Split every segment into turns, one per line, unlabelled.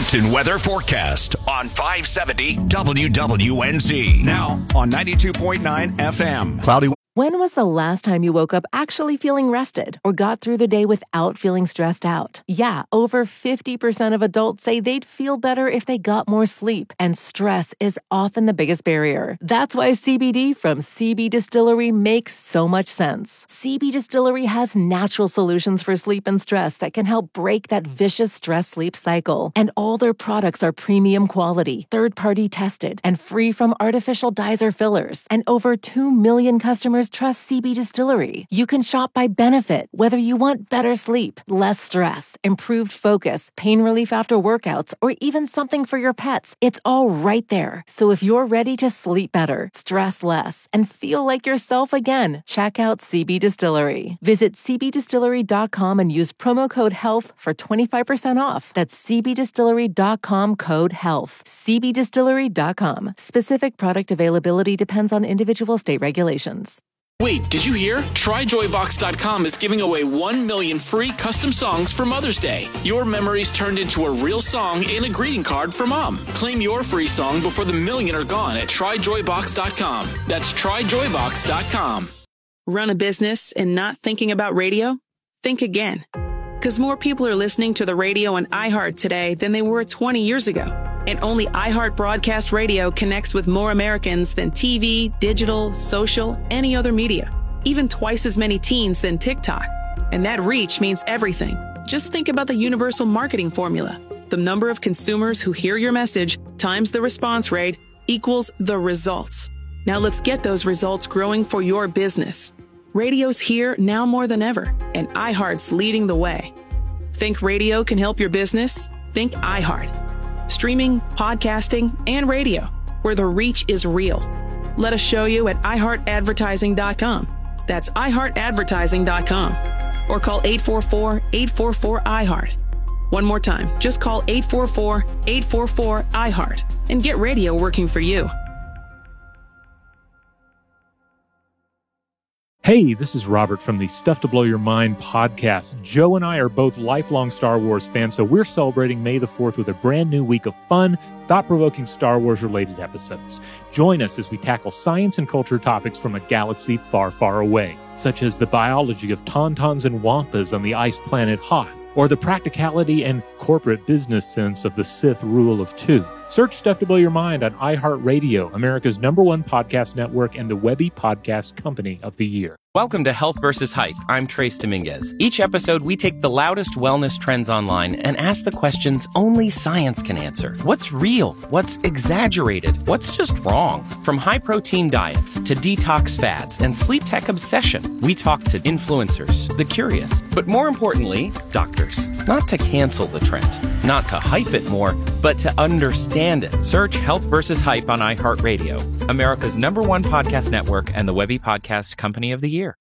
Mountain weather forecast on 570 WWNZ. Now on 92.9 FM.
Cloudy.
When was the last time you woke up actually feeling rested or got through the day without feeling stressed out? Yeah, over 50% of adults say they'd feel better if they got more sleep, and stress is often the biggest barrier. That's why CBD from CB Distillery makes so much sense. CB Distillery has natural solutions for sleep and stress that can help break that vicious stress-sleep cycle. And all their products are premium quality, third-party tested, and free from artificial dyes or fillers. And over 2 million customers trust CB Distillery. You can shop by benefit, whether you want better sleep, less stress, improved focus, pain relief after workouts, or even something for your pets. It's all right there. So if you're ready to sleep better, stress less, and feel like yourself again, check out CB Distillery. Visit cbdistillery.com and use promo code HEALTH for 25% off. That's cbdistillery.com code HEALTH. cbdistillery.com. Specific product availability depends on individual state regulations.
Wait, did you hear? TryJoyBox.com is giving away 1 million free custom songs for Mother's Day. Your memories turned into a real song and a greeting card for Mom. Claim your free song before the million are gone at TryJoyBox.com. That's TryJoyBox.com.
Run a business and not thinking about radio? Think again. Because more people are listening to the radio on iHeart today than they were 20 years ago. And only iHeart Broadcast Radio connects with more Americans than TV, digital, social, any other media. Even twice as many teens than TikTok. And that reach means everything. Just think about the universal marketing formula. The number of consumers who hear your message times the response rate equals the results. Now let's get those results growing for your business. Radio's here now more than ever, and iHeart's leading the way. Think radio can help your business? Think iHeart. Streaming, podcasting, and radio, where the reach is real. Let us show you at iHeartAdvertising.com. That's iHeartAdvertising.com. Or call 844-844-iHeart. One more time, just call 844-844-iHeart and get radio working for you.
Hey, this is Robert from the Stuff to Blow Your Mind podcast. Joe and I are both lifelong Star Wars fans, so we're celebrating May the 4th with a brand new week of fun, thought-provoking Star Wars-related episodes. Join us as we tackle science and culture topics from a galaxy far, far away, such as the biology of tauntauns and wampas on the ice planet Hoth, or the practicality and corporate business sense of the Sith Rule of Two. Search Stuff to Blow Your Mind on iHeartRadio, America's #1 podcast network and the Webby Podcast Company of the Year.
Welcome to Health vs. Hype. I'm Trace Dominguez. Each episode, we take the loudest wellness trends online and ask the questions only science can answer. What's real? What's exaggerated? What's just wrong? From high-protein diets to detox fads and sleep tech obsession, we talk to influencers, the curious, but more importantly, doctors. Not to cancel the trend, not to hype it more, but to understand it. Search Health vs. Hype on iHeartRadio, America's #1 podcast network and the Webby Podcast Company of the Year.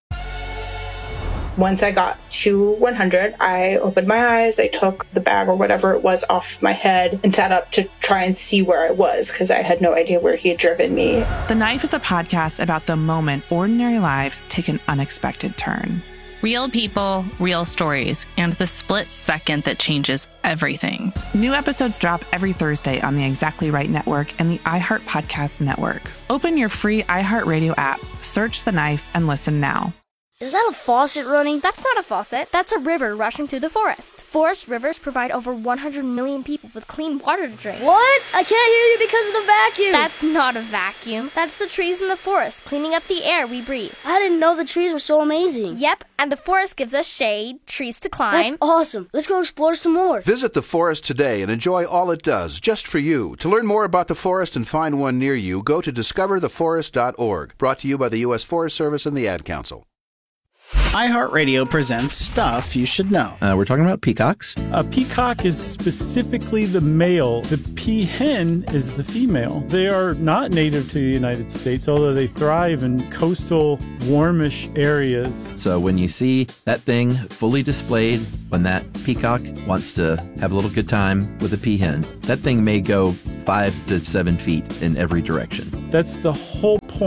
Once I got to 100, I opened my eyes, I took the bag or whatever it was off my head and sat up to try and see where I was because I had no idea where he had driven me.
The Knife is a podcast about the moment ordinary lives take an unexpected turn.
Real people, real stories, and the split second that changes everything.
New episodes drop every Thursday on the Exactly Right Network and the iHeart Podcast Network. Open your free iHeartRadio app, search The Knife, and listen now.
Is that a faucet running? That's not a faucet. That's a river rushing through the forest. Forest rivers provide over 100 million people with clean water to drink.
What? I can't hear you because of the vacuum.
That's not a vacuum. That's the trees in the forest cleaning up the air we breathe.
I didn't know the trees were so amazing.
Yep, and the forest gives us shade, trees to climb.
That's awesome. Let's go explore some more.
Visit the forest today and enjoy all it does, just for you. To learn more about the forest and find one near you, go to discovertheforest.org. Brought to you by the U.S. Forest Service and the Ad Council.
iHeartRadio presents Stuff You Should Know.
We're talking about peacocks.
A peacock is specifically the male. The peahen is the female. They are not native to the United States, although they thrive in coastal, warmish areas.
So when you see that thing fully displayed, when that peacock wants to have a little good time with a peahen, that thing may go 5 to 7 feet in every direction.
That's the whole point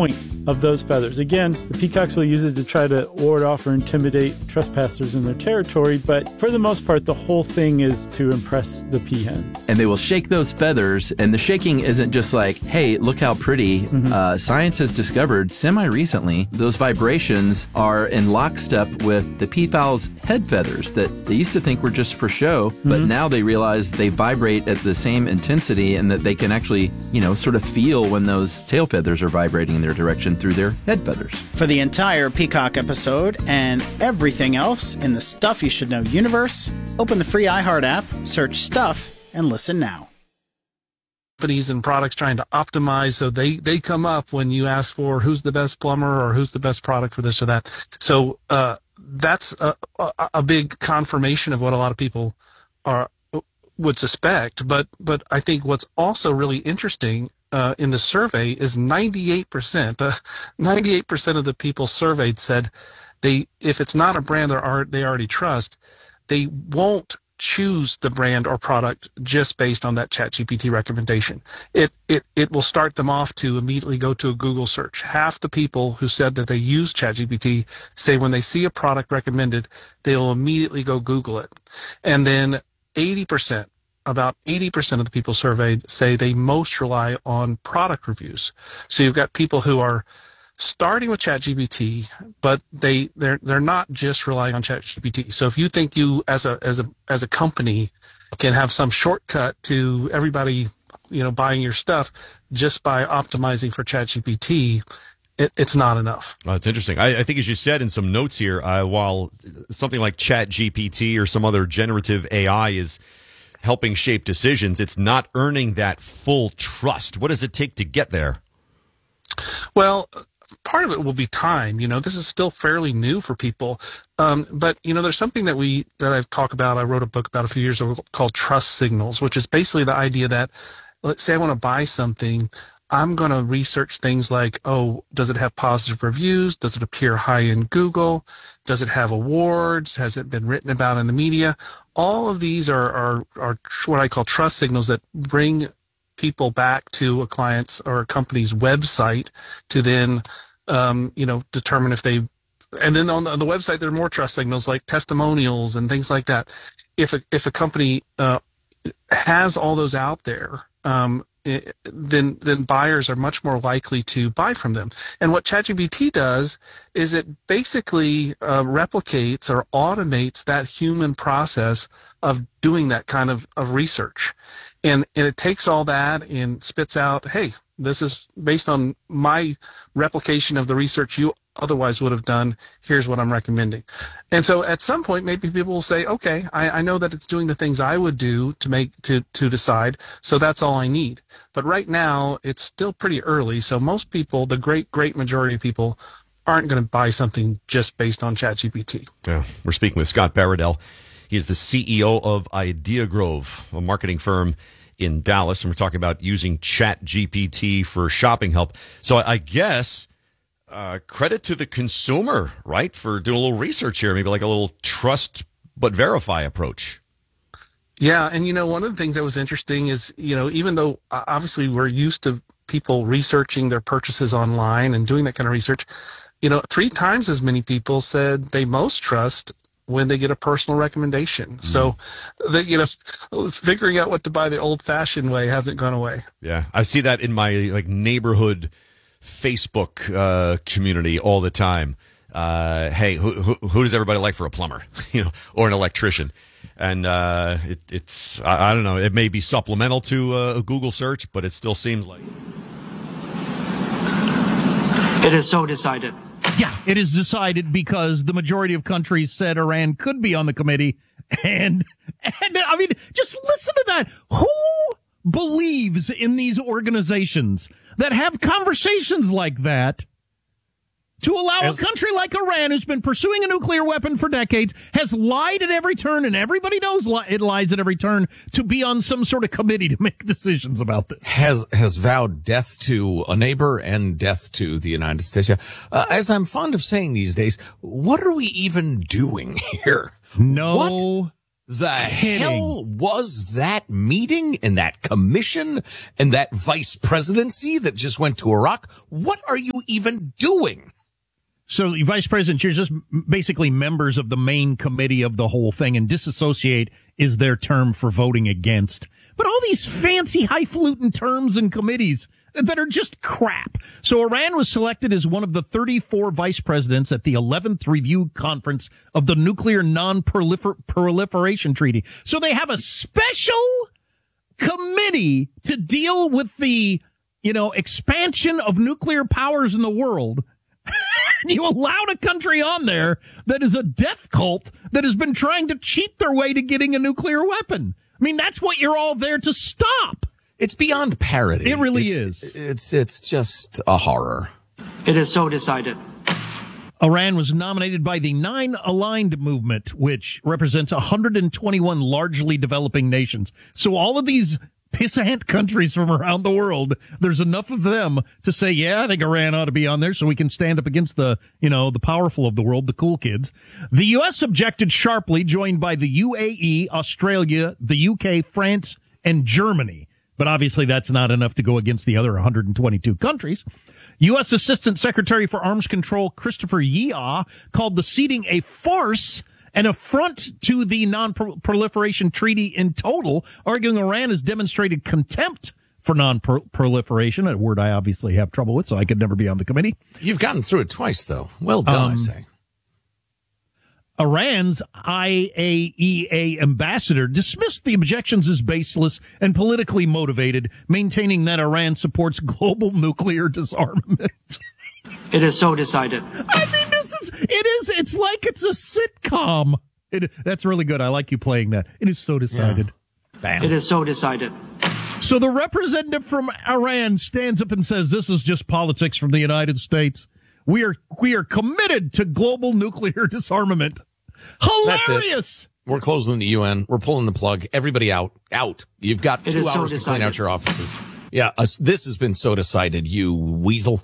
of those feathers. Again, the peacocks will use it to try to ward off or intimidate trespassers in their territory, but for the most part, the whole thing is to impress the peahens.
And they will shake those feathers, and the shaking isn't just like, hey, look how pretty. Science has discovered semi-recently those vibrations are in lockstep with the peafowl's head feathers that they used to think were just for show, but now they realize they vibrate at the same intensity and that they can actually, sort of feel when those tail feathers are vibrating in their direction through their head feathers.
For the entire Peacock episode and everything else in the Stuff You Should Know universe, open the free iHeart app, search Stuff, and listen now.
Companies and products trying to optimize, so they come up when you ask for who's the best plumber or who's the best product for this or that. So that's a big confirmation of what a lot of people would suspect. But I think what's also really interesting in the survey is 98% of the people surveyed said if it's not a brand they already trust, they won't choose the brand or product just based on that ChatGPT recommendation. It will start them off to immediately go to a Google search. Half the people who said that they use ChatGPT say when they see a product recommended, they will immediately go Google it. And then about 80% of the people surveyed say they most rely on product reviews. So you've got people who are starting with ChatGPT, but they're not just relying on ChatGPT. So if you think you as a company can have some shortcut to everybody, buying your stuff just by optimizing for ChatGPT, it's not enough.
It's interesting. I think, as you said in some notes here, while something like ChatGPT or some other generative AI is helping shape decisions, it's not earning that full trust. What does it take to get there? Well, part of it will be time. This is still fairly new for people. But there's something that I've talked about. I wrote a book about a few years ago called Trust Signals, which is basically the idea that, let's say I want to buy something. I'm going to research things like, does it have positive reviews? Does it appear high in Google? Does it have awards? Has it been written about in the media? All of these are what I call trust signals that bring people back to a client's or a company's website to then, determine if they. And then on the website, there are more trust signals like testimonials and things like that. If a company has all those out there, then buyers are much more likely to buy from them. And what ChatGPT does is it basically replicates or automates that human process of doing that kind of research. And it takes all that and spits out, hey, this is based on my replication of the research you otherwise would have done. Here's what I'm recommending. And so at some point, maybe people will say, okay, I know that it's doing the things I would do to decide, so that's all I need. But right now, it's still pretty early, so most people, the great majority of people, aren't going to buy something just based on ChatGPT. Yeah, we're speaking with Scott Baradell. He is the CEO of Idea Grove, a marketing firm in Dallas, and we're talking about using ChatGPT for shopping help. So I guess credit to the consumer, right, for doing a little research here, maybe like a little trust but verify approach.
Yeah, and one of the things that was interesting is, even though obviously we're used to people researching their purchases online and doing that kind of research, 3 times as many people said they most trust when they get a personal recommendation. So, figuring out what to buy the old-fashioned way hasn't gone away.
Yeah, I see that in my neighborhood Facebook community all the time. Hey, who does everybody like for a plumber, or an electrician? And it's I don't know. It may be supplemental to a Google search, but it still seems like
it is so decided.
Yeah, it is decided because the majority of countries said Iran could be on the committee. And I mean, just listen to that. Who believes in these organizations that have conversations like that to allow a country like Iran, who's been pursuing a nuclear weapon for decades, has lied at every turn, and everybody knows it lies at every turn, to be on some sort of committee to make decisions about this?
Has vowed death to a neighbor and death to the United States. As I'm fond of saying these days, what are we even doing here?
No
the hell was that meeting and that commission and that vice presidency that just went to Iraq? What are you even doing?
So, Vice President, you're just basically members of the main committee of the whole thing, and disassociate is their term for voting against. But all these fancy highfalutin terms and committees that are just crap. So Iran was selected as one of the 34 vice presidents at the 11th Review Conference of the Nuclear Non-Proliferation Treaty. So they have a special committee to deal with the, expansion of nuclear powers in the world. And you allowed a country on there that is a death cult that has been trying to cheat their way to getting a nuclear weapon. I mean, that's what you're all there to stop.
It's beyond parody.
It really is.
It's just a horror.
It is so decided.
Iran was nominated by the Nine Aligned Movement, which represents 121 largely developing nations. So all of these pissant countries from around the world, there's enough of them to say, yeah, I think Iran ought to be on there so we can stand up against the powerful of the world, the cool kids. The U.S. objected sharply, joined by the UAE, Australia, the UK, France, and Germany. But obviously that's not enough to go against the other 122 countries. U.S. Assistant Secretary for Arms Control Christopher Yeah called the seating a farce, an affront to the Non-Proliferation Treaty in total, arguing Iran has demonstrated contempt for non-proliferation, a word I obviously have trouble with, so I could never be on the committee.
You've gotten through it twice, though. Well done, I say.
Iran's IAEA ambassador dismissed the objections as baseless and politically motivated, maintaining that Iran supports global nuclear disarmament.
It is so decided.
I mean, it's like it's a sitcom. That's really good. I like you playing that. It is so decided.
Yeah. Bam.
It is so decided.
So the representative from Iran stands up and says, this is just politics from the United States. We are committed to global nuclear disarmament. Hilarious.
We're closing the UN. We're pulling the plug. Everybody out. You've got 2 hours to clean out your offices. Yeah, this has been so decided, you weasel.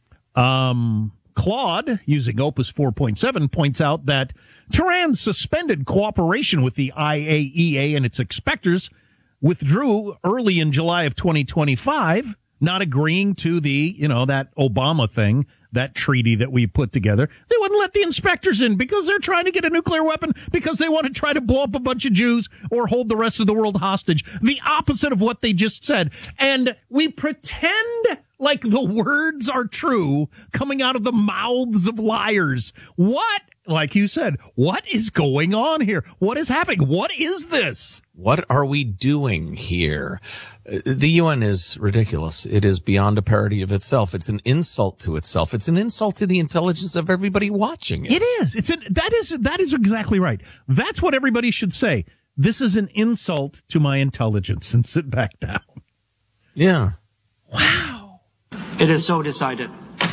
Claude, using Opus 4.7, points out that Tehran's suspended cooperation with the IAEA and its inspectors withdrew early in July of 2025, not agreeing to the, that Obama thing, that treaty that we put together. They wouldn't let the inspectors in because they're trying to get a nuclear weapon, because they want to try to blow up a bunch of Jews or hold the rest of the world hostage. The opposite of what they just said. And we pretend like the words are true coming out of the mouths of liars. What? Like you said, what is going on here? What is happening? What is this?
What are we doing here? The UN is ridiculous. It is beyond a parody of itself. It's an insult to itself. It's an insult to the intelligence of everybody watching it.
It is. That is exactly right. That's what everybody should say. This is an insult to my intelligence, and sit back down.
Yeah.
Wow.
It is so decided.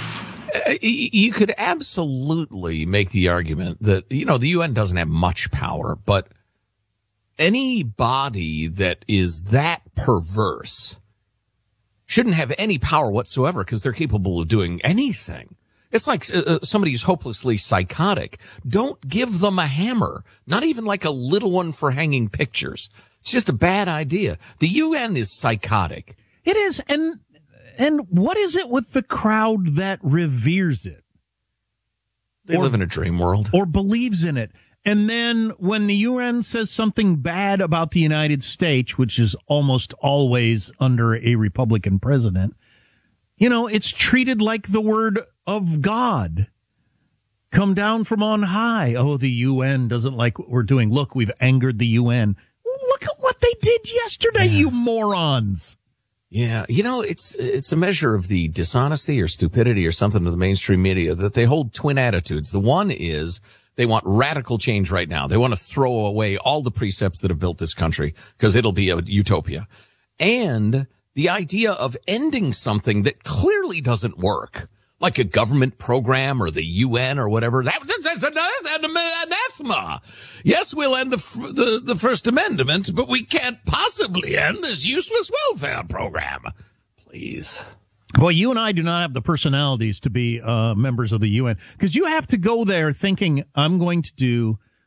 You could absolutely make the argument that, the UN doesn't have much power, but any body that is that perverse shouldn't have any power whatsoever because they're capable of doing anything. It's like somebody who's hopelessly psychotic. Don't give them a hammer, not even like a little one for hanging pictures. It's just a bad idea. The UN is psychotic.
It is, and what is it with the crowd that reveres it?
They live in a dream world.
Or believes in it. And then when the UN says something bad about the United States, which is almost always under a Republican president, it's treated like the word of God. Come down from on high. Oh, the UN doesn't like what we're doing. Look, we've angered the UN. Look at what they did yesterday, you morons.
Yeah, it's a measure of the dishonesty or stupidity or something of the mainstream media that they hold twin attitudes. The one is they want radical change right now. They want to throw away all the precepts that have built this country because it'll be a utopia. And the idea of ending something that clearly doesn't work, like a government program or the UN or whatever. That's an anathema. Yes, we'll end the First Amendment, but we can't possibly end this useless welfare program. Please.
Boy, you and I do not have the personalities to be members of the UN, because you have to go there thinking, I'm going to do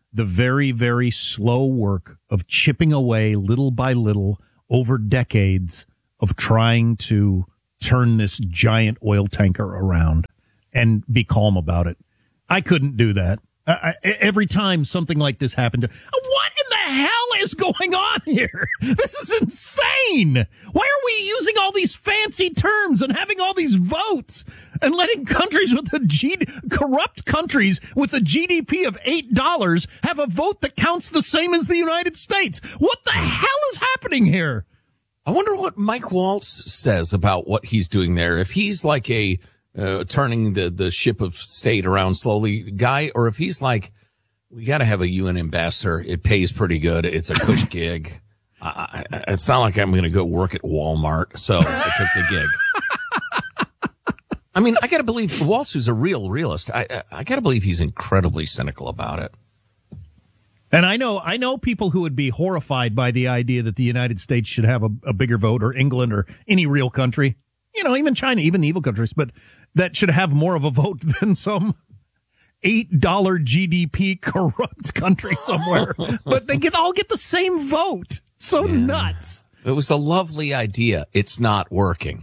the very, very slow work of chipping away little by little over decades of trying to turn this giant oil tanker around and be calm about it. I couldn't do that. Every time something like this happened, what in the hell is going on here? This is insane. Why are we using all these fancy terms and having all these votes and letting countries with corrupt countries with a GDP of $8 have a vote that counts the same as the United States? What the hell is happening here?
I wonder what Mike Waltz says about what he's doing there. If he's like a turning the ship of state around slowly guy, or if he's like, we got to have a UN ambassador. It pays pretty good. It's a cush gig. It's not like I'm going to go work at Walmart, so I took the gig. I mean, I got to believe Waltz, who's a real realist, I got to believe he's incredibly cynical about it.
And I know people who would be horrified by the idea that the United States should have a bigger vote, or England, or any real country, even China, even the evil countries, but that should have more of a vote than some $8 GDP corrupt country somewhere. But they all get the same vote. So nuts.
It was a lovely idea. It's not working.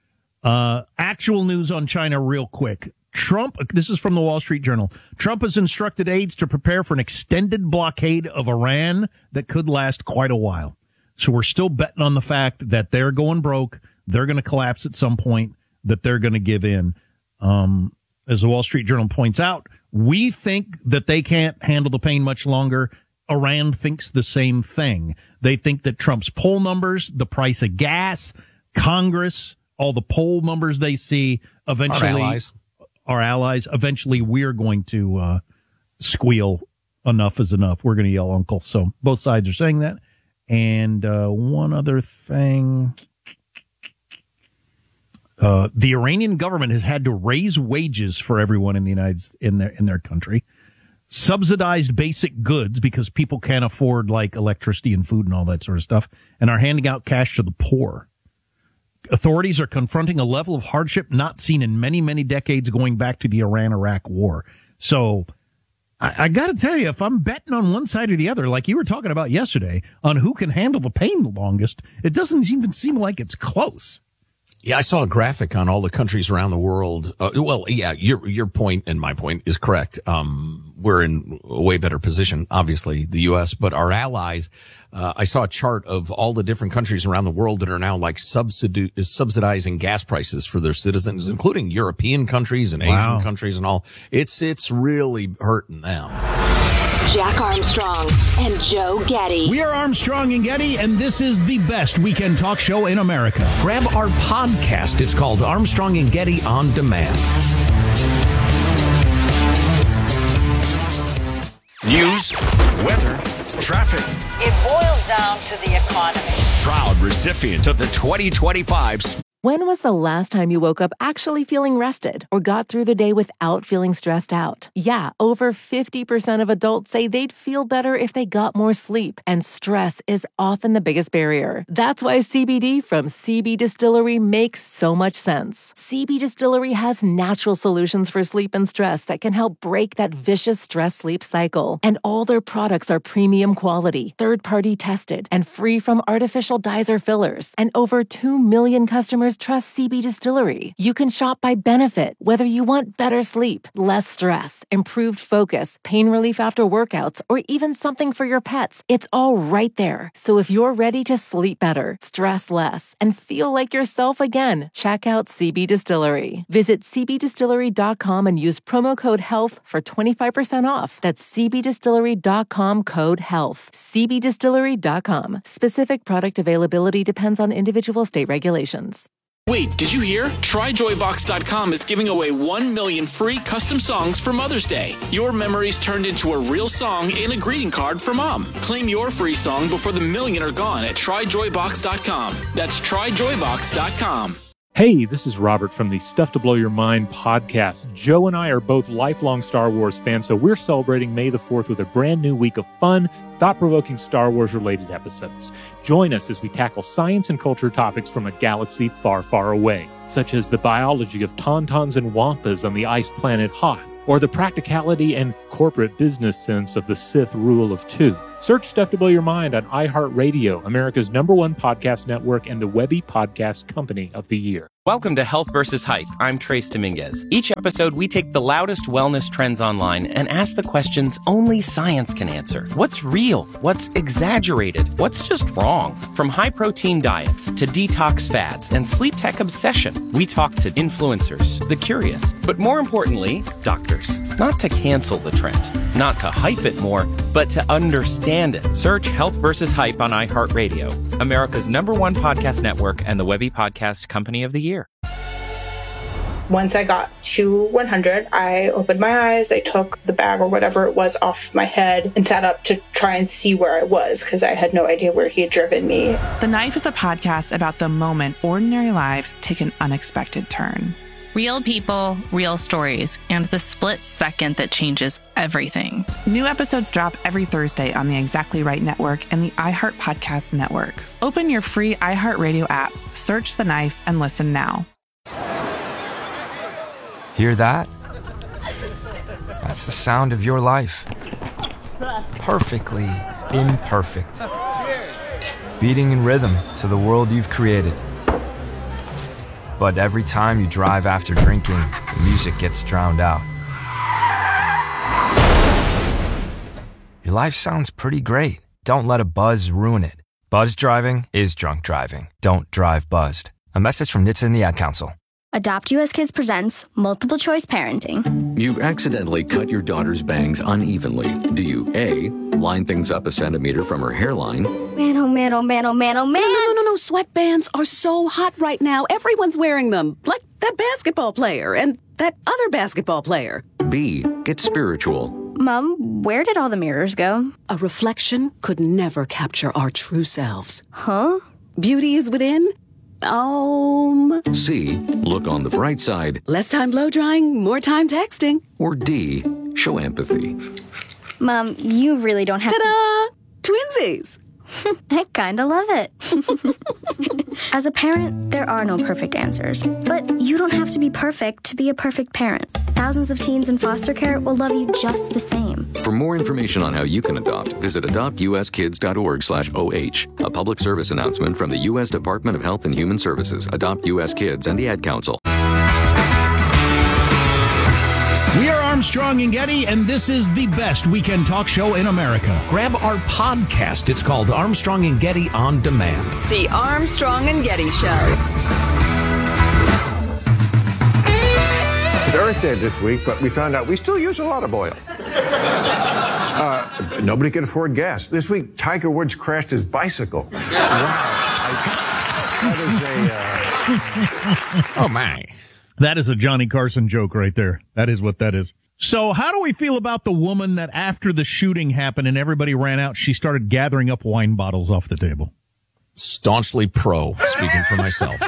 Actual news on China real quick. Trump, this is from the Wall Street Journal. Trump has instructed aides to prepare for an extended blockade of Iran that could last quite a while. So we're still betting on the fact that they're going broke. They're going to collapse at some point, that they're going to give in. As the Wall Street Journal points out, we think that they can't handle the pain much longer. Iran thinks the same thing. They think that Trump's poll numbers, the price of gas, Congress, all the poll numbers they see, eventually our allies, eventually we're going to squeal, enough is enough. We're going to yell uncle. So both sides are saying that. And one other thing. The Iranian government has had to raise wages for everyone in the in their country, subsidized basic goods because people can't afford like electricity and food and all that sort of stuff, and are handing out cash to the poor. Authorities are confronting a level of hardship not seen in many, many decades going back to the Iran-Iraq war. So I got to tell you, if I'm betting on one side or the other, like you were talking about yesterday, on who can handle the pain the longest, it doesn't even seem like it's close.
Yeah, I saw a graphic on all the countries around the world. Your point and my point is correct. We're in a way better position, obviously, the U.S., but our allies, I saw a chart of all the different countries around the world that are now like subsidizing gas prices for their citizens, including European countries and Asian countries and all. It's really hurting them.
Jack Armstrong and Joe Getty.
We are Armstrong and Getty, and this is the best weekend talk show in America.
Grab our podcast. It's called Armstrong and Getty On Demand. News, weather, traffic.
It boils down to the economy.
Proud recipient of the 2025
When was the last time you woke up actually feeling rested or got through the day without feeling stressed out? Yeah, over 50% of adults say they'd feel better if they got more sleep, and stress is often the biggest barrier. That's why CBD from CB Distillery makes so much sense. CB Distillery has natural solutions for sleep and stress that can help break that vicious stress-sleep cycle. And all their products are premium quality, third-party tested, and free from artificial dyes or fillers. And over 2 million customers trust CB Distillery. You can shop by benefit, whether you want better sleep, less stress, improved focus, pain relief after workouts, or even something for your pets. It's all right there. So if you're ready to sleep better, stress less, and feel like yourself again, check out CB Distillery. Visit cbdistillery.com and use promo code HEALTH for 25% off. That's cbdistillery.com, code HEALTH. cbdistillery.com. Specific product availability depends on individual state regulations.
Wait, did you hear? TryJoyBox.com is giving away 1 million free custom songs for Mother's Day. Your memories turned into a real song in a greeting card for Mom. Claim your free song before the million are gone at TryJoyBox.com. That's TryJoyBox.com.
Hey, this is Robert from the Stuff to Blow Your Mind podcast. Joe and I are both lifelong Star Wars fans, so we're celebrating May the 4th with a brand new week of fun, thought-provoking Star Wars-related episodes. Join us as we tackle science and culture topics from a galaxy far, far away, such as the biology of tauntauns and wampas on the ice planet Hoth, or the practicality and corporate business sense of the Sith rule of two. Search Stuff to Blow Your Mind on iHeartRadio, America's #1 podcast network and the Webby Podcast Company of the Year.
Welcome to Health vs. Hype. I'm Trace Dominguez. Each episode, we take the loudest wellness trends online and ask the questions only science can answer. What's real? What's exaggerated? What's just wrong? From high-protein diets to detox fads and sleep tech obsession, we talk to influencers, the curious, but more importantly, doctors. Not to cancel the trend, not to hype it more, but to understand it. Search Health vs. Hype on iHeartRadio, America's #1 podcast network and the Webby Podcast Company of the Year.
Once I got to 100, I opened my eyes, I took the bag or whatever it was off my head and sat up to try and see where I was because I had no idea where he had driven me.
The Knife is a podcast about the moment ordinary lives take an unexpected turn.
Real people, real stories, and the split second that changes everything.
New episodes drop every Thursday on the Exactly Right Network and the iHeart Podcast Network. Open your free iHeartRadio app, search The Knife, and listen now.
Hear that? That's the sound of your life. Perfectly imperfect. Beating in rhythm to the world you've created. But every time you drive after drinking, the music gets drowned out. Your life sounds pretty great. Don't let a buzz ruin it. Buzz driving is drunk driving. Don't drive buzzed. A message from NHTSA and the Ad Council.
Adopt US Kids presents Multiple Choice Parenting.
You accidentally cut your daughter's bangs unevenly. Do you A, line things up a centimeter from her hairline?
Man, oh man, oh man, oh man, oh man.
No. Sweatbands are so hot right now. Everyone's wearing them. Like that basketball player and that other basketball player.
B, get spiritual.
Mom, where did all the mirrors go?
A reflection could never capture our true selves.
Huh?
Beauty is within.
C, look on the bright side.
Less time blow drying, more time texting.
Or D, show empathy.
Mom, you really don't have
Ta-da! Twinsies!
I kinda love it. As a parent, there are no perfect answers. But you don't have to be perfect to be a perfect parent. Thousands of teens in foster care will love you just the same.
For more information on how you can adopt, visit adoptuskids.org/OH. A public service announcement from the U.S. Department of Health and Human Services, Adopt U.S. Kids, and the Ad Council.
We are Armstrong and Getty, and this is the best weekend talk show in America.
Grab our podcast. It's called Armstrong and Getty On Demand.
The Armstrong and Getty Show.
It's Earth Day this week, but we found out we still use a lot of oil. Nobody can afford gas. This week, Tiger Woods crashed his bicycle.
Oh, my. That is a Johnny Carson joke right there. That is what that is. So how do we feel about the woman that after the shooting happened and everybody ran out, she started gathering up wine bottles off the table?
Staunchly pro, speaking for myself.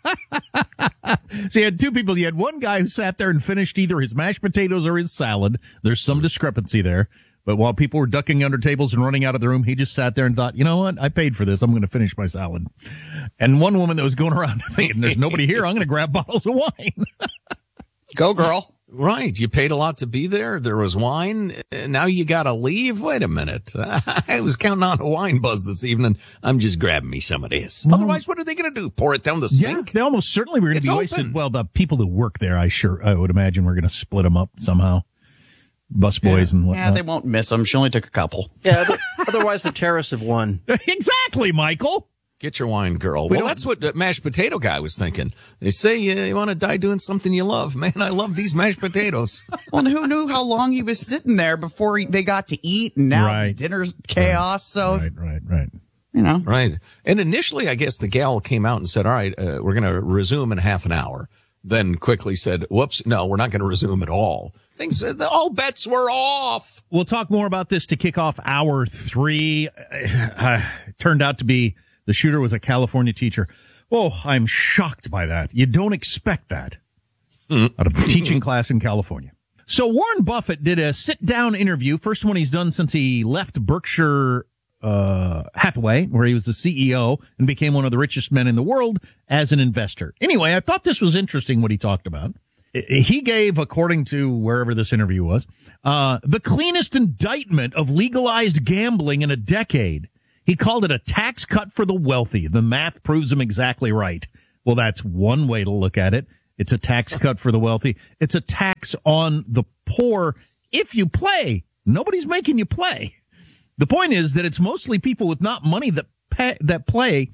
So you had two people. You had one guy who sat there and finished either his mashed potatoes or his salad. There's some discrepancy there. But while people were ducking under tables and running out of the room, he just sat there and thought, you know what? I paid for this. I'm going to finish my salad. And one woman that was going around thinking, there's nobody here. I'm going to grab bottles of wine.
Go, girl. Right. You paid a lot to be there. There was wine. Now you got to leave. Wait a minute. I was counting on a wine buzz this evening. I'm just grabbing me some of this. Otherwise, what are they going to do? Pour it down the sink?
Yeah, they almost certainly were going to be wasted. Well, the people who work there, I would imagine we're going to split them up somehow. Busboys and whatnot.
Yeah, they won't miss them. She only took a couple.
Yeah, otherwise the terrorists have won.
Exactly, Michael.
Get your wine, girl. Well, that's what the mashed potato guy was thinking. They say you want to die doing something you love. Man, I love these mashed potatoes.
Well, who knew how long he was sitting there before they got to eat, and now dinner's chaos. So
Right.
You know.
Right. And initially, I guess the gal came out and said, all right, we're going to resume in half an hour. Then quickly said, whoops, no, we're not going to resume at all. Things, all bets were off.
We'll talk more about this to kick off hour 3. Turned out to be the shooter was a California teacher. Oh, I'm shocked by that. You don't expect that out of a teaching class in California. So Warren Buffett did a sit-down interview, first one he's done since he left Berkshire Hathaway, where he was the CEO and became one of the richest men in the world as an investor. Anyway, I thought this was interesting what he talked about. he gave, according to wherever this interview was, the cleanest indictment of legalized gambling in a decade. He called it a tax cut for the wealthy. The math proves him exactly right. Well, that's one way to look at it. It's a tax cut for the wealthy. It's a tax on the poor if you play. Nobody's making you play. The point is that it's mostly people with not money that play.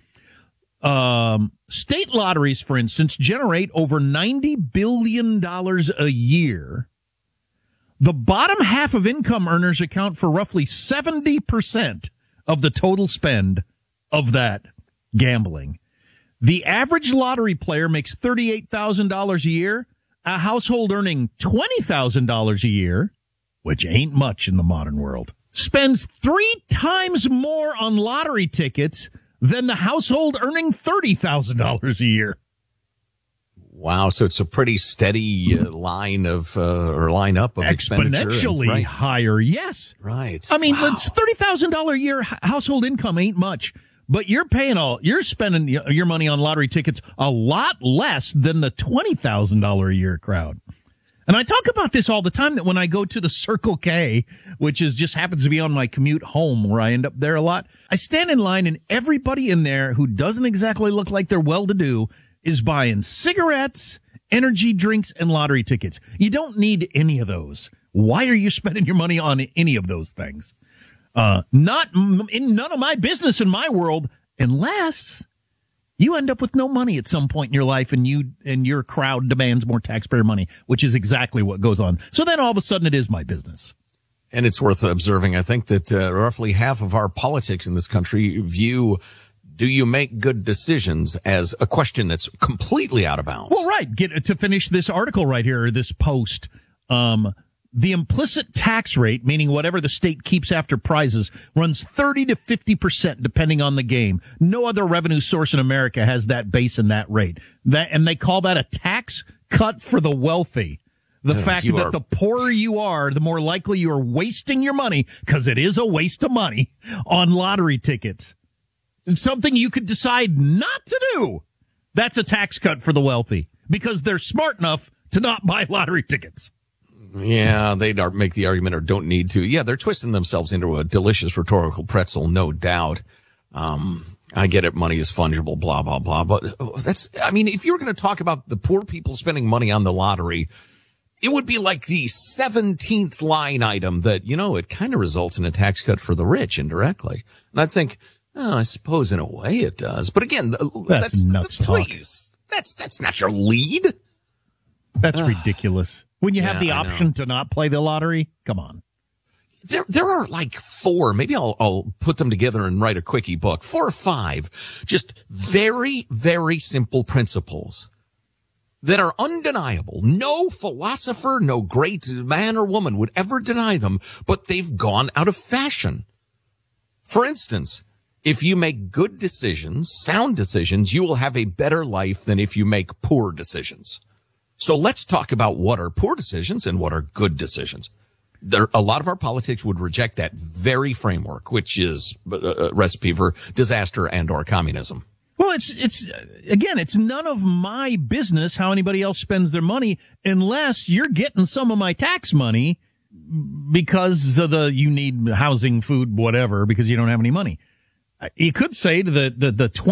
State lotteries, for instance, generate over $90 billion a year. The bottom half of income earners account for roughly 70% of the total spend of that gambling. The average lottery player makes $38,000 a year. A household earning $20,000 a year, which ain't much in the modern world, spends 3 times more on lottery tickets than the household earning $30,000 a year.
Wow, so it's a pretty steady line of lineup of
exponentially
expenditure.
Higher, yes.
Right.
I mean, it's $30,000 a year household income ain't much, but you're spending your money on lottery tickets a lot less than the $20,000 a year crowd. And I talk about this all the time, that when I go to the Circle K, which just happens to be on my commute home, where I end up there a lot, I stand in line and everybody in there who doesn't exactly look like they're well-to-do is buying cigarettes, energy drinks, and lottery tickets. You don't need any of those. Why are you spending your money on any of those things? None of my business in my world, unless you end up with no money at some point in your life and your crowd demands more taxpayer money, which is exactly what goes on. So then all of a sudden it is my business.
And it's worth observing, I think, that roughly half of our politics in this country view, do you make good decisions, as a question that's completely out of bounds.
Well, right. To finish this article right here, this post, the implicit tax rate, meaning whatever the state keeps after prizes, runs 30 to 50% depending on the game. No other revenue source in America has that base and that rate. And they call that a tax cut for the wealthy. The fact that the poorer you are, the more likely you are wasting your money, because it is a waste of money, on lottery tickets. It's something you could decide not to do. That's a tax cut for the wealthy, because they're smart enough to not buy lottery tickets.
Yeah, they make the argument, or don't need to. Yeah, they're twisting themselves into a delicious rhetorical pretzel, no doubt. I get it, money is fungible, blah, blah, blah. But if you were going to talk about the poor people spending money on the lottery, it would be like the 17th line item that, it kind of results in a tax cut for the rich indirectly. And I'd think, I suppose in a way it does. But again, that's please, that's not your lead.
That's ridiculous. When you have the option to not play the lottery, come on.
There are like 4, maybe I'll put them together and write a quickie book, 4 or 5, just very, very simple principles that are undeniable. No philosopher, no great man or woman would ever deny them, but they've gone out of fashion. For instance, if you make good decisions, sound decisions, you will have a better life than if you make poor decisions. So let's talk about what are poor decisions and what are good decisions. A lot of our politics would reject that very framework, which is a recipe for disaster and or communism.
Well, it's none of my business how anybody else spends their money, unless you're getting some of my tax money because of you need housing, food, whatever, because you don't have any money. You could say to the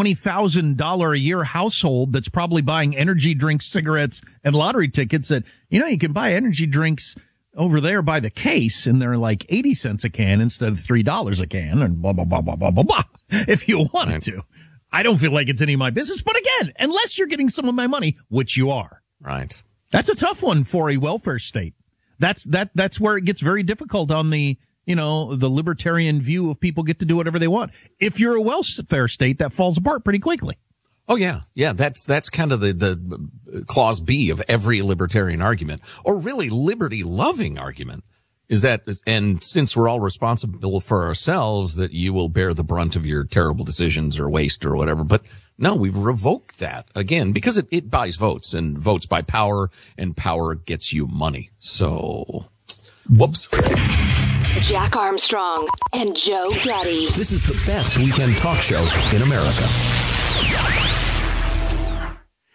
$20,000 a year household that's probably buying energy drinks, cigarettes, and lottery tickets that, you can buy energy drinks over there by the case, and they're like 80 cents a can instead of $3 a can, and blah, blah, blah, blah, blah, blah, blah, if you wanted to. I don't feel like it's any of my business, but again, unless you're getting some of my money, which you are.
Right.
That's a tough one for a welfare state. That's where it gets very difficult on the libertarian view of people get to do whatever they want. If you're a welfare state, that falls apart pretty quickly.
Oh, yeah. Yeah, that's kind of the clause B of every libertarian argument, or really liberty-loving argument, is that, and since we're all responsible for ourselves, that you will bear the brunt of your terrible decisions or waste or whatever. But no, we've revoked that, again, because it buys votes, and votes buy power, and power gets you money. So, whoops.
Jack Armstrong and Joe Getty.
This is the best weekend talk show in America.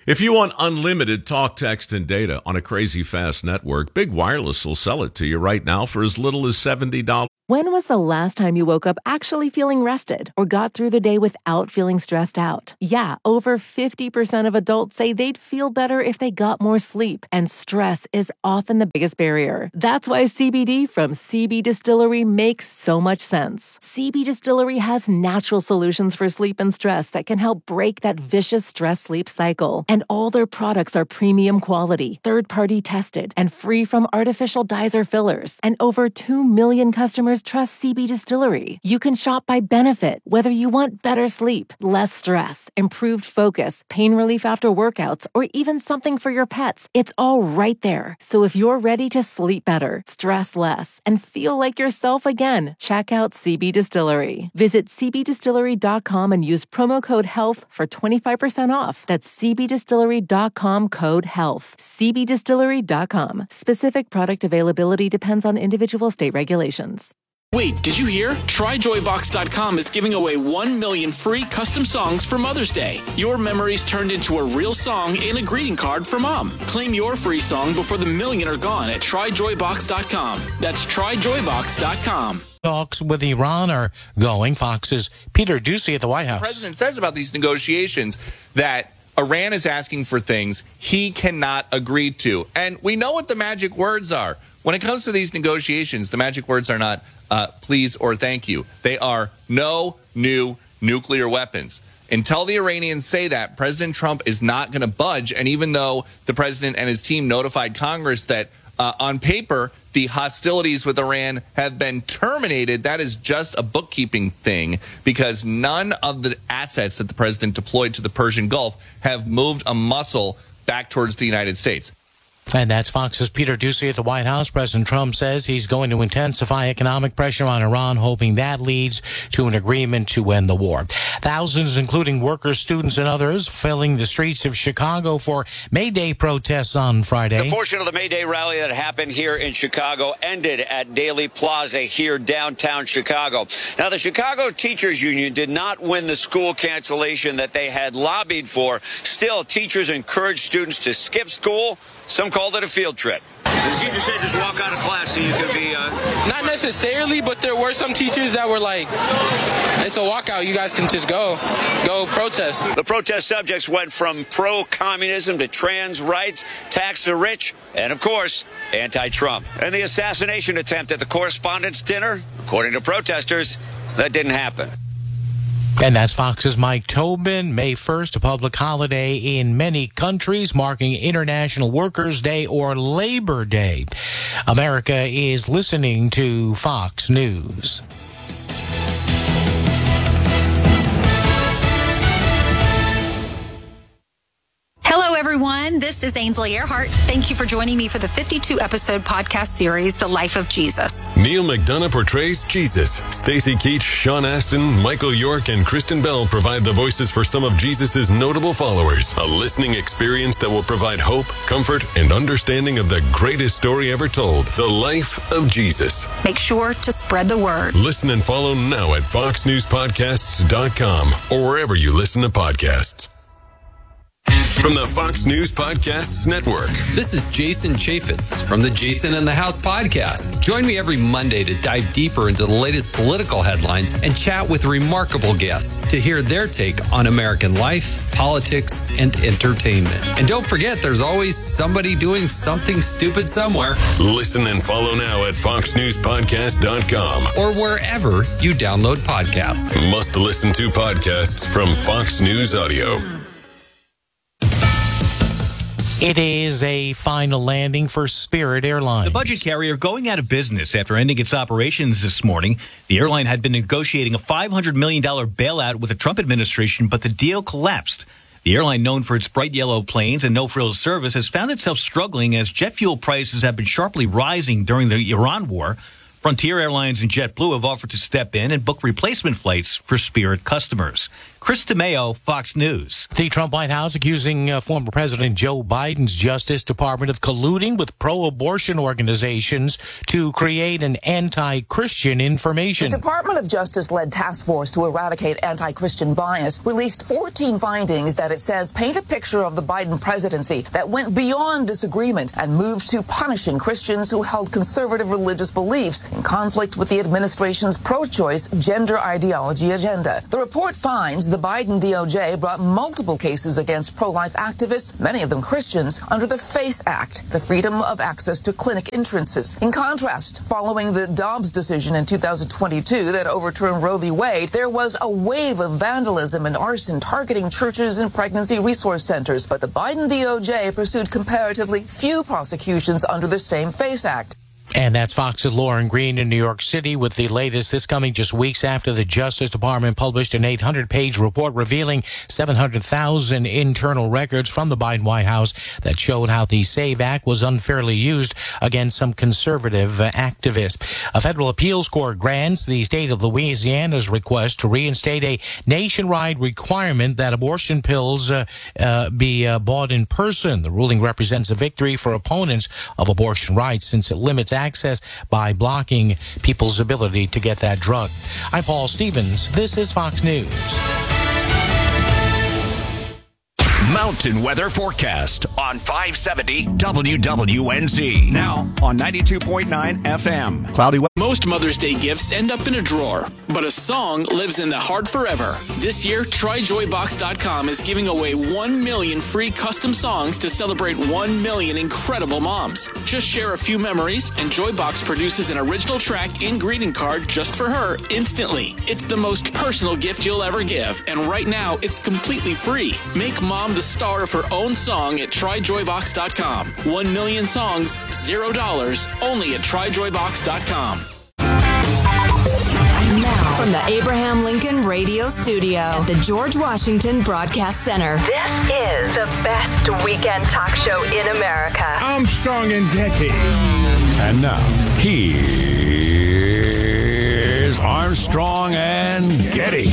If you want unlimited talk, text, and data on a crazy fast network, Big Wireless will sell it to you right now for as little as $70.
When was the last time you woke up actually feeling rested or got through the day without feeling stressed out? Yeah, over 50% of adults say they'd feel better if they got more sleep, and stress is often the biggest barrier. That's why CBD from CB Distillery makes so much sense. CB Distillery has natural solutions for sleep and stress that can help break that vicious stress-sleep cycle. And all their products are premium quality, third-party tested, and free from artificial dyes or fillers. And over 2 million customers trust CB Distillery. You can shop by benefit, whether you want better sleep, less stress, improved focus, pain relief after workouts, or even something for your pets. It's all right there. So if you're ready to sleep better, stress less, and feel like yourself again, check out CB Distillery. Visit cbdistillery.com and use promo code HEALTH for 25% off. That's cbdistillery.com, code HEALTH. cbdistillery.com. Specific product availability depends on individual state regulations.
Wait, did you hear? TryJoyBox.com is giving away 1 million free custom songs for Mother's Day. Your memories turned into a real song in a greeting card for Mom. Claim your free song before the million are gone at TryJoyBox.com. That's TryJoyBox.com.
Talks with Iran are going. Fox's Peter Doocy at the White House.
The president says about these negotiations that Iran is asking for things he cannot agree to. And we know what the magic words are. When it comes to these negotiations, the magic words are not please or thank you. They are no new nuclear weapons. Until the Iranians say that, President Trump is not going to budge. And even though the president and his team notified Congress that on paper the hostilities with Iran have been terminated, that is just a bookkeeping thing, because none of the assets that the president deployed to the Persian Gulf have moved a muscle back towards the United States.
And that's Fox's Peter Doocy at the White House. President Trump says he's going to intensify economic pressure on Iran, hoping that leads to an agreement to end the war. Thousands, including workers, students, and others, filling the streets of Chicago for May Day protests on Friday.
The portion of the May Day rally that happened here in Chicago ended at Daley Plaza here downtown Chicago. Now, the Chicago Teachers Union did not win the school cancellation that they had lobbied for. Still, teachers encouraged students to skip school. Some called it a field trip. The teacher said just walk out of class so you could be...
Not necessarily, but there were some teachers that were like, it's a walkout, you guys can just go protest.
The protest subjects went from pro-communism to trans rights, tax the rich, and of course, anti-Trump. And the assassination attempt at the Correspondents' Dinner, according to protesters, that didn't happen.
And that's Fox's Mike Tobin. May 1st, a public holiday in many countries, marking International Workers' Day or Labor Day. America is listening to Fox News.
Hello, everyone. This is Ainsley Earhart. Thank you for joining me for the 52-episode podcast series, The Life of Jesus.
Neil McDonough portrays Jesus. Stacey Keach, Sean Astin, Michael York, and Kristen Bell provide the voices for some of Jesus' notable followers. A listening experience that will provide hope, comfort, and understanding of the greatest story ever told, The Life of Jesus.
Make sure to spread the word.
Listen and follow now at foxnewspodcasts.com or wherever you listen to podcasts. From the Fox News Podcasts Network.
This is Jason Chaffetz from the Jason in the House podcast. Join me every Monday to dive deeper into the latest political headlines and chat with remarkable guests to hear their take on American life, politics, and entertainment. And don't forget, there's always somebody doing something stupid somewhere.
Listen and follow now at foxnewspodcast.com
or wherever you download podcasts.
Must listen to podcasts from Fox News Audio.
It is a final landing for Spirit Airlines.
The budget carrier going out of business after ending its operations this morning. The airline had been negotiating a $500 million bailout with the Trump administration, but the deal collapsed. The airline, known for its bright yellow planes and no-frills service, has found itself struggling as jet fuel prices have been sharply rising during the Iran war. Frontier Airlines and JetBlue have offered to step in and book replacement flights for Spirit customers. Chris DeMeo, Fox News.
The Trump White House accusing former President Joe Biden's Justice Department of colluding with pro-abortion organizations to create an anti-Christian information.
The Department of Justice-led task force to eradicate anti-Christian bias released 14 findings that it says paint a picture of the Biden presidency that went beyond disagreement and moved to punishing Christians who held conservative religious beliefs in conflict with the administration's pro-choice gender ideology agenda. The report finds the Biden DOJ brought multiple cases against pro-life activists, many of them Christians, under the FACE Act, the Freedom of Access to Clinic Entrances. In contrast, following the Dobbs decision in 2022 that overturned Roe v. Wade, there was a wave of vandalism and arson targeting churches and pregnancy resource centers. But the Biden DOJ pursued comparatively few prosecutions under the same FACE Act.
And that's Fox's Lauren Green in New York City with the latest. This coming just weeks after the Justice Department published an 800-page report revealing 700,000 internal records from the Biden White House that showed how the SAVE Act was unfairly used against some conservative activists. A federal appeals court grants the state of Louisiana's request to reinstate a nationwide requirement that abortion pills be bought in person. The ruling represents a victory for opponents of abortion rights since it limits access by blocking people's ability to get that drug. I'm Paul Stevens. This is Fox News.
Mountain weather forecast on 570 WWNZ. Now on 92.9 FM.
Cloudy. Most Mother's Day gifts end up in a drawer, but a song lives in the heart forever. This year, TryJoyBox.com is giving away 1 million free custom songs to celebrate 1 million incredible moms. Just share a few memories, and Joybox produces an original track and greeting card just for her instantly. It's the most personal gift you'll ever give, and right now, it's completely free. Make mom the star of her own song at TryJoyBox.com. 1 million songs, $0, only at TryJoyBox.com.
Now, from the Abraham Lincoln Radio Studio at the George Washington Broadcast Center.
This is the best weekend talk show in America.
Armstrong and Getty.
And now, here's Armstrong and Getty.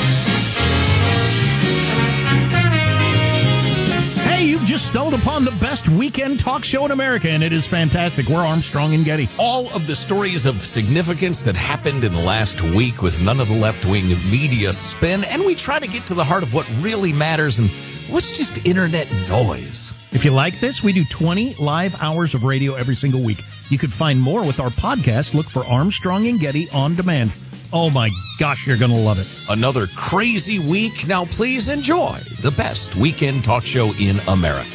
You've just stumbled upon the best weekend talk show in America, and it is fantastic. We're Armstrong and Getty.
All of the stories of significance that happened in the last week with none of the left-wing media spin, and we try to get to the heart of what really matters and what's just internet noise.
If you like this, we do 20 live hours of radio every single week. You could find more with our podcast. Look for Armstrong and Getty on demand. Oh, my gosh, you're going to love it.
Another crazy week. Now, please enjoy the best weekend talk show in America.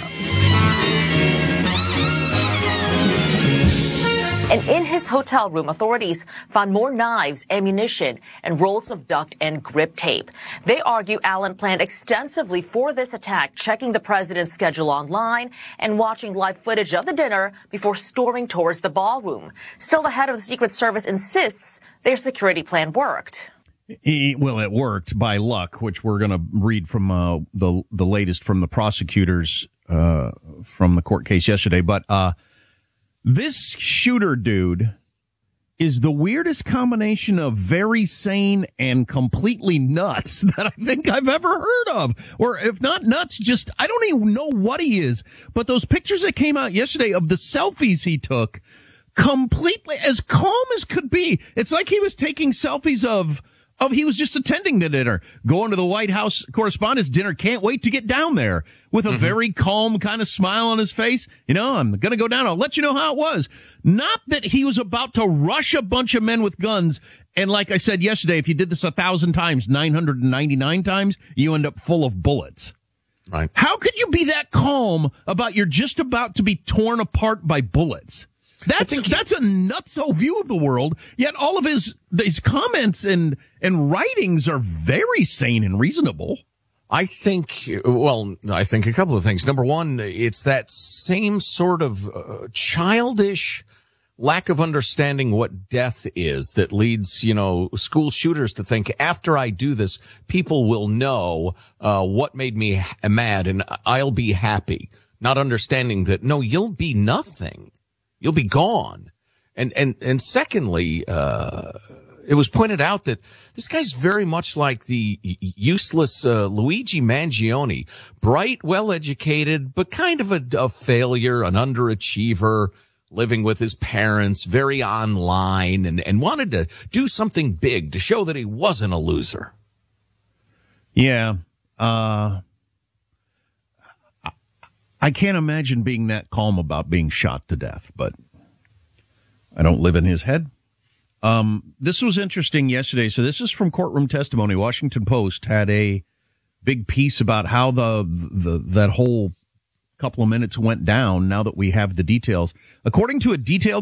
And in his hotel room, authorities found more knives, ammunition, and rolls of duct and grip tape. They argue Allen planned extensively for this attack, checking the president's schedule online and watching live footage of the dinner before storming towards the ballroom. Still, the head of the Secret Service insists their security plan worked.
Well, it worked by luck, which we're going to read from the latest from the prosecutors from the court case yesterday. But this shooter dude is the weirdest combination of very sane and completely nuts that I think I've ever heard of. Or if not nuts, just I don't even know what he is. But those pictures that came out yesterday of the selfies he took, completely as calm as could be. It's like he was taking selfies of he was just attending the dinner, going to the White House Correspondents' Dinner, can't wait to get down there with a very calm kind of smile on his face. You know, I'm going to go down. I'll let you know how it was. Not that he was about to rush a bunch of men with guns. And like I said yesterday, if you did this 1,000 times, 999 times, you end up full of bullets.
Right.
How could you be that calm about you're just about to be torn apart by bullets? That's a nutso view of the world, yet all of his comments and writings are very sane and reasonable.
I think a couple of things. Number one, it's that same sort of childish lack of understanding what death is that leads, school shooters to think after I do this, people will know what made me mad and I'll be happy. Not understanding that, no, you'll be nothing. You'll be gone. And secondly, it was pointed out that this guy's very much like the useless Luigi Mangione, bright, well-educated, but kind of a failure, an underachiever, living with his parents, very online, and wanted to do something big to show that he wasn't a loser.
Yeah. I can't imagine being that calm about being shot to death, but I don't live in his head. This was interesting yesterday. So this is from courtroom testimony. Washington Post had a big piece about how that whole couple of minutes went down now that we have the details. According to a detailed